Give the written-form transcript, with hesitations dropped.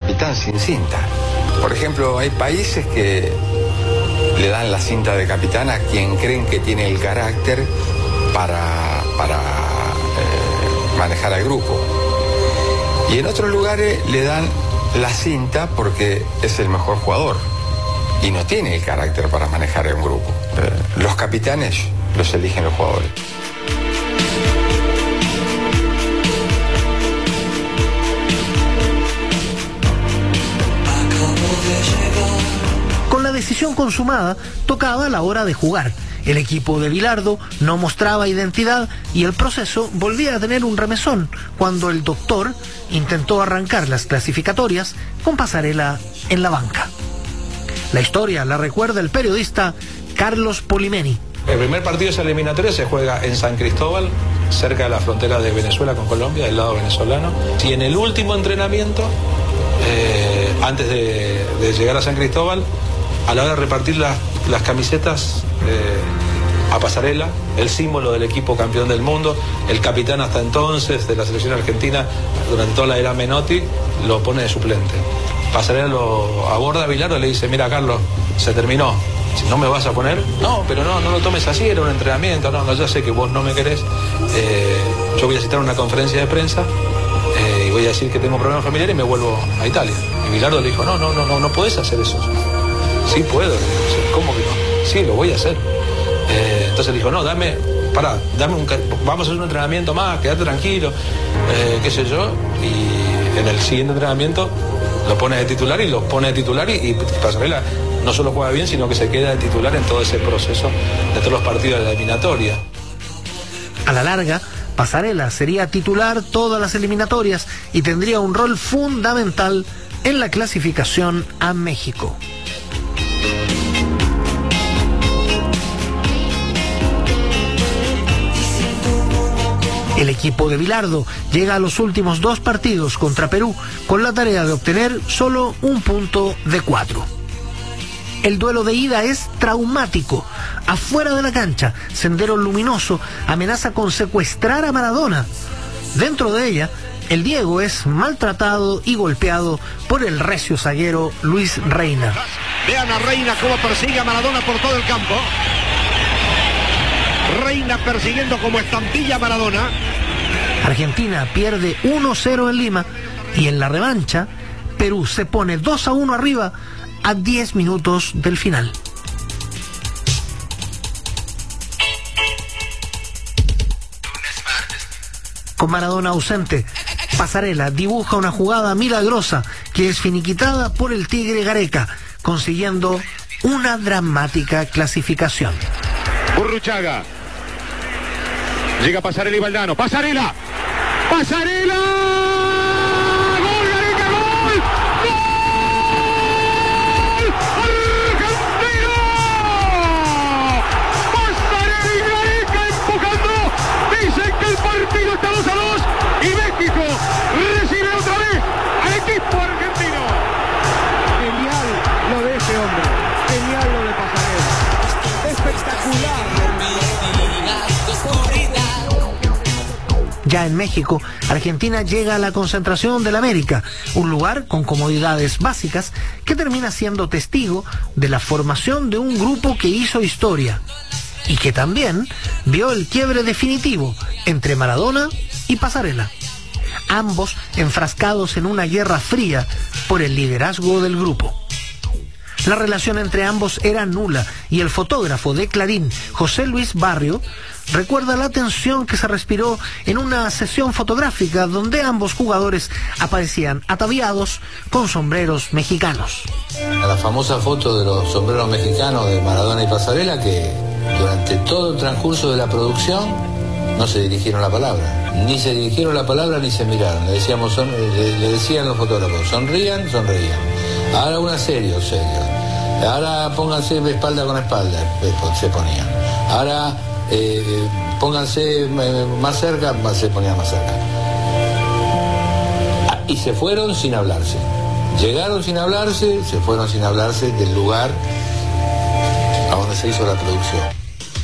capitán sin cinta. Por ejemplo, hay países que le dan la cinta de capitán a quien creen que tiene el carácter para manejar al grupo. Y en otros lugares le dan la cinta porque es el mejor jugador y no tiene el carácter para manejar a un grupo. Los capitanes los eligen los jugadores. Con la decisión consumada, tocaba la hora de jugar. El equipo de Bilardo no mostraba identidad y el proceso volvía a tener un remesón cuando el doctor intentó arrancar las clasificatorias con Passarella en la banca. La historia la recuerda el periodista Carlos Polimeni. El primer partido de esa eliminatoria se juega en San Cristóbal, cerca de la frontera de Venezuela con Colombia, del lado venezolano. Y en el último entrenamiento, antes de llegar a San Cristóbal, a la hora de repartir las camisetas a Passarella, el símbolo del equipo campeón del mundo, el capitán hasta entonces de la selección argentina durante toda la era Menotti, lo pone de suplente. Passarella lo aborda a Bilardo y le dice: mira, Carlos, se terminó. Si no me vas a poner, no, pero no lo tomes así, era un entrenamiento, no, ya sé que vos no me querés, yo voy a citar una conferencia de prensa y voy a decir que tengo problemas familiares y me vuelvo a Italia. Y Bilardo le dijo: no podés hacer eso. Sí puedo. ¿Cómo que no? Sí, lo voy a hacer. Entonces le dijo: no, vamos a hacer un entrenamiento más, quédate tranquilo, qué sé yo. Y en el siguiente entrenamiento lo pone de titular y Passarella no solo juega bien, sino que se queda de titular en todo ese proceso de todos los partidos de la eliminatoria. A la larga, Passarella sería titular todas las eliminatorias y tendría un rol fundamental en la clasificación a México. El equipo de Bilardo llega a los últimos 2 partidos contra Perú con la tarea de obtener solo un punto de 4. El duelo de ida es traumático. Afuera de la cancha, Sendero Luminoso amenaza con secuestrar a Maradona. Dentro de ella, el Diego es maltratado y golpeado por el recio zaguero Luis Reina. Vean a Reina cómo persigue a Maradona por todo el campo. Reina persiguiendo como estampilla a Maradona. Argentina pierde 1-0 en Lima y en la revancha, Perú se pone 2-1 arriba a 10 minutos del final. Con Maradona ausente, Passarella dibuja una jugada milagrosa que es finiquitada por el Tigre Gareca, consiguiendo una dramática clasificación. Burruchaga. Llega Passarella y Valdano. ¡Passarella! ¡Passarella! ¡Gol, Gareca, gol! ¡Gol! ¡Argentina! Passarella y Gareca empujando. Dicen que el partido está 2-2 y México recibe otra vez al equipo argentino. Genial lo de ese hombre. Genial lo de Passarella. Espectacular. Ya en México, Argentina llega a la concentración del América, un lugar con comodidades básicas que termina siendo testigo de la formación de un grupo que hizo historia y que también vio el quiebre definitivo entre Maradona y Passarella, ambos enfrascados en una guerra fría por el liderazgo del grupo. La relación entre ambos era nula y el fotógrafo de Clarín, José Luis Barrio, recuerda la tensión que se respiró en una sesión fotográfica donde ambos jugadores aparecían ataviados con sombreros mexicanos. La famosa foto de los sombreros mexicanos de Maradona y Passarella, que durante todo el transcurso de la producción no se dirigieron la palabra. Ni se dirigieron la palabra ni se miraron. Le decían los fotógrafos: sonrían. Ahora una serio. Ahora pónganse espalda con espalda, se ponían. Ahora pónganse más cerca, se ponían más cerca. Y se fueron sin hablarse. Llegaron sin hablarse, se fueron sin hablarse del lugar a donde se hizo la producción.